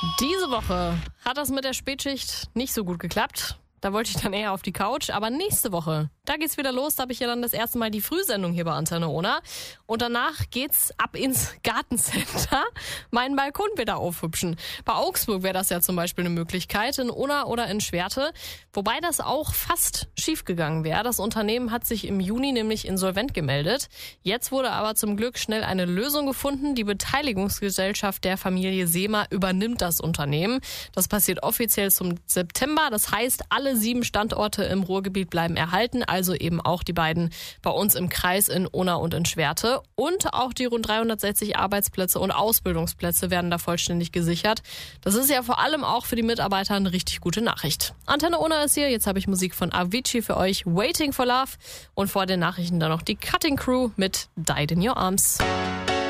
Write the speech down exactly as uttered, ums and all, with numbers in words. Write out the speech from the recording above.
Diese Woche hat das mit der Spätschicht nicht so gut geklappt. Da wollte ich dann eher auf die Couch. Aber nächste Woche, da geht's wieder los. Da habe ich ja dann das erste Mal die Frühsendung hier bei Antenne Unna. Und danach geht's ab ins Gartencenter, meinen Balkon wieder aufhübschen. Bei Augsburg wäre das ja zum Beispiel eine Möglichkeit, in Unna oder in Schwerte. Wobei das auch fast schiefgegangen wäre. Das Unternehmen hat sich im Juni nämlich insolvent gemeldet. Jetzt wurde aber zum Glück schnell eine Lösung gefunden. Die Beteiligungsgesellschaft der Familie Seemer übernimmt das Unternehmen. Das passiert offiziell zum September. Das heißt, alle sieben Standorte im Ruhrgebiet bleiben erhalten, also eben auch die beiden bei uns im Kreis in Unna und in Schwerte. Und auch die rund dreihundertsechzig Arbeitsplätze und Ausbildungsplätze werden da vollständig gesichert. Das ist ja vor allem auch für die Mitarbeiter eine richtig gute Nachricht. Antenne Unna ist hier, jetzt habe ich Musik von Avicii für euch, Waiting for Love. Und vor den Nachrichten dann noch die Cutting Crew mit Died in Your Arms.